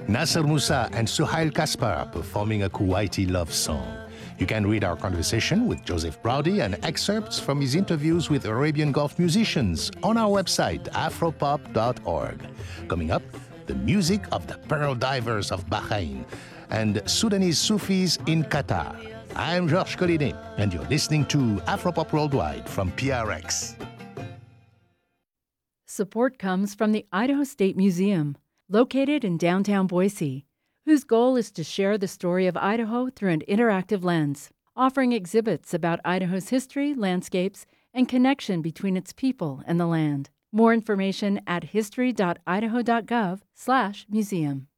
Nasser Musa and Suhail Kaspar performing a Kuwaiti love song. You can read our conversation with Joseph Braudy and excerpts from his interviews with Arabian Gulf musicians on our website, afropop.org. Coming up, the music of the Pearl Divers of Bahrain and Sudanese Sufis in Qatar. I'm Georges Collinet, and you're listening to Afropop Worldwide from PRX. Support comes from the Idaho State Museum, located in downtown Boise, whose goal is to share the story of Idaho through an interactive lens, offering exhibits about Idaho's history, landscapes, and connection between its people and the land. More information at history.idaho.gov/museum.